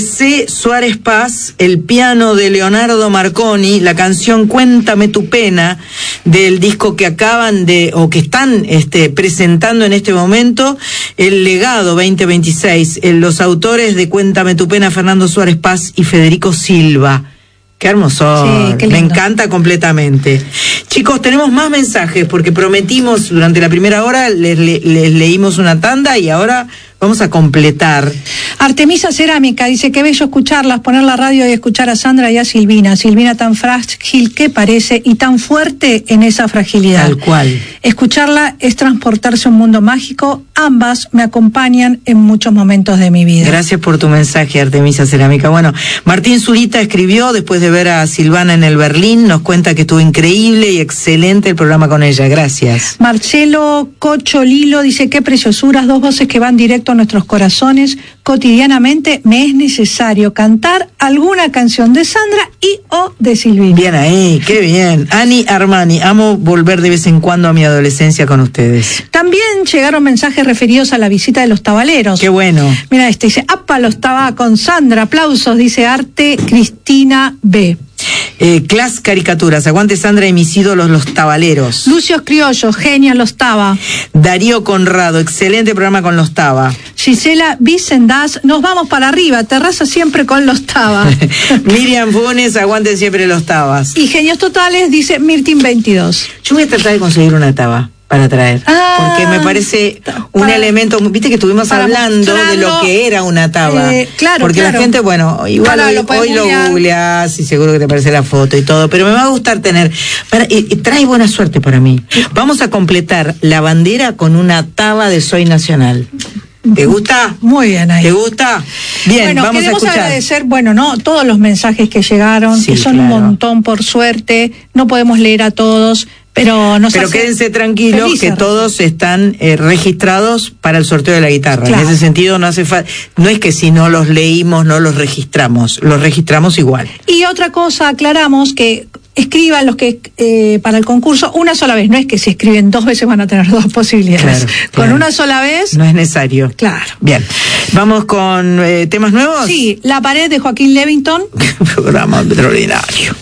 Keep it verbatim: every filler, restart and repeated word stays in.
C. Suárez Paz, el piano de Leonardo Marconi, la canción Cuéntame tu pena, del disco que acaban de, o que están este, presentando en este momento, El Legado veinte veintiséis, los autores de Cuéntame tu pena, Fernando Suárez Paz y Federico Silva. Qué hermoso, sí, qué me encanta completamente. Chicos, tenemos más mensajes porque prometimos durante la primera hora, les, les, les leímos una tanda y ahora vamos a completar. Artemisa Cerámica dice, qué bello escucharlas, poner la radio y escuchar a Sandra y a Silvina. Silvina tan frágil que parece y tan fuerte en esa fragilidad. Tal cual. Escucharla es transportarse a un mundo mágico. Ambas me acompañan en muchos momentos de mi vida. Gracias por tu mensaje, Artemisa Cerámica. Bueno, Martín Zurita escribió después de ver a Silvana en el Berlín, nos cuenta que estuvo increíble y excelente el programa con ella. Gracias. Marcelo Cocholilo dice, qué preciosuras, dos voces que van directo a nuestros corazones. Cotidianamente me es necesario cantar alguna canción de Sandra y o de Silvina. Bien ahí, qué bien. Ani Armani, amo volver de vez en cuando a mi adolescencia con ustedes. También llegaron mensajes referidos a la visita de los tabaleros. Qué bueno. Mira, este dice, apa, los taba con Sandra, aplausos, dice Arte Cristina B. Eh, Clas Caricaturas, aguante Sandra y mis ídolos los tabaleros. Lucios Criollos, genia los taba. Darío Conrado, excelente programa con los taba. Gisela Vicendaz, nos vamos para arriba, terraza siempre con los taba. Miriam Funes, aguante siempre los tabas. Y genios totales, dice Mirtin veintidós. Yo voy a tratar de conseguir una taba para traer, ah, porque me parece un para, elemento, viste que estuvimos hablando de lo que era una taba, eh, claro, porque claro. La gente, bueno, igual hoy lo, hoy lo googleás y seguro que te aparece la foto y todo, pero me va a gustar tener, para, y, y trae buena suerte para mí. Vamos a completar la bandera con una taba de Soy Nacional. ¿Te gusta? Muy bien ahí. ¿Te gusta? Bien, bueno, vamos a queremos escuchar. agradecer, bueno, no, todos los mensajes que llegaron, sí, que son claro. un montón, por suerte, no podemos leer a todos. Pero, nos Pero quédense tranquilos felices, que todos están eh, registrados para el sorteo de la guitarra. Claro. En ese sentido no hace falta, no es que si no los leímos no los registramos, los registramos igual. Y otra cosa, aclaramos que escriban los que eh, para el concurso una sola vez, no es que si escriben dos veces van a tener dos posibilidades. Claro, con claro. Una sola vez no es necesario. Claro. Bien, vamos con eh, temas nuevos. Sí, La pared de Joaquín Levington. Programa extraordinario.